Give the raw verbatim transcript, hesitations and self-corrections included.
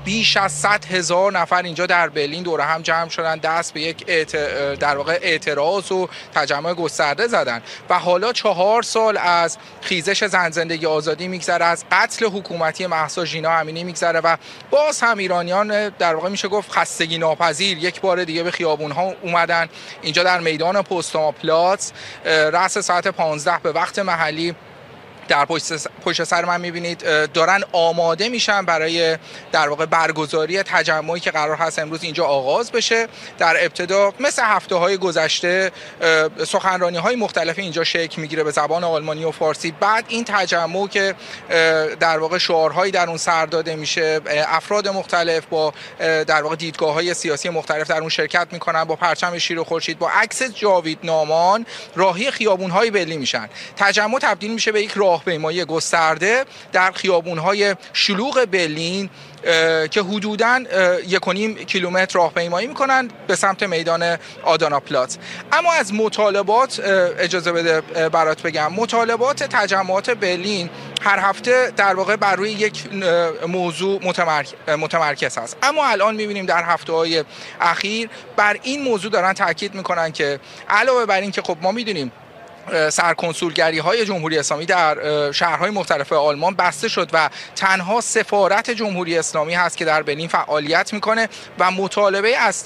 بیش از صد هزار نفر اینجا در برلین دور هم جمع شدن، دست به یک اعت... در واقع اعتراض و تجمع گسترده زدن و حالا چهار سال از خیزش زن زندگی آزادی میگذره، از قتل حکومتی مهسا ژینا امینی میگذره و باز هم ایرانیان در واقع میشه گفت خستگی ناپذیر یک بار دیگه به خیابون ها اومدن. اینجا در میدان پوستاما پلاتس رأس ساعت پانزده به وقت محلی در پشت سر من میبینید دارن آماده میشن برای در واقع برگزاری تجمعی که قرار هست امروز اینجا آغاز بشه. در ابتدا مثل هفته های گذشته سخنرانی های مختلف اینجا شکل میگیره به زبان آلمانی و فارسی. بعد این تجمع که در واقع شعارهایی در اون سر داده میشه، افراد مختلف با در واقع دیدگاه های سیاسی مختلف در اون شرکت میکنن، با پرچم شیر و خورشید، با عکس جاویدنامان راهی خیابون های برلین میشن. تجمع تبدیل میشه به یک راه راهپیمایی گسترده در خیابون‌های شلوغ برلین که حدوداً یک و نیم کیلومتر راهپیمایی میکنن به سمت میدان آدانا پلاتس. اما از مطالبات اجازه بده برات بگم، مطالبات تجمعات برلین هر هفته در واقع بر روی یک موضوع متمرکز هست، اما الان میبینیم در هفته‌های اخیر بر این موضوع دارن تاکید میکنن که علاوه بر این که خب ما میدونیم سرکنسولگری های جمهوری اسلامی در شهرهای مختلف آلمان بسته شد و تنها سفارت جمهوری اسلامی هست که در برلین فعالیت میکنه و مطالبه اصلی